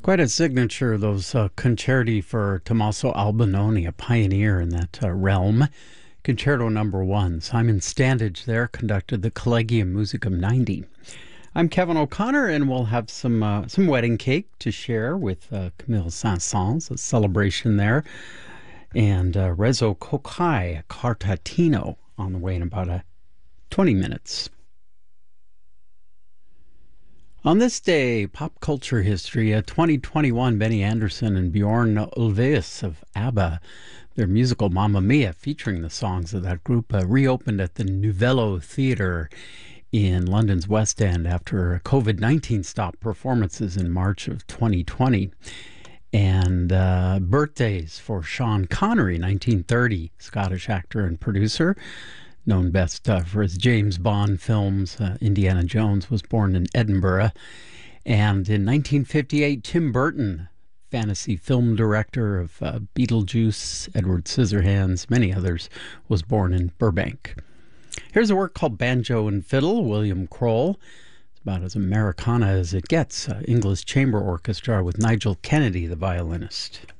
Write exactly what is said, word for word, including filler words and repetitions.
Quite a signature, those uh, concerti for Tommaso Albinoni, a pioneer in that uh, realm. Concerto number one. Simon Standage there conducted the Collegium Musicum ninety. I'm Kevin O'Connor, and we'll have some uh, some wedding cake to share with uh, Camille Saint-Saëns, a celebration there, and uh, Rezo Kokai, Cartatino, on the way in about uh, twenty minutes. On this day, pop culture history, uh, twenty twenty-one, Benny Andersson and Bjorn Ulvaeus of ABBA, their musical Mamma Mia, featuring the songs of that group, uh, reopened at the Novello Theatre in London's West End after COVID nineteen stopped performances in March of twenty twenty. And uh, birthdays for Sean Connery, nineteen thirty, Scottish actor and producer, known best uh, for his James Bond films. uh, Indiana Jones was born in Edinburgh. And in nineteen fifty-eight, Tim Burton, fantasy film director of uh, Beetlejuice, Edward Scissorhands, many others, was born in Burbank. Here's a work called Banjo and Fiddle, William Kroll. It's about as Americana as it gets. Uh, English Chamber Orchestra with Nigel Kennedy, the violinist.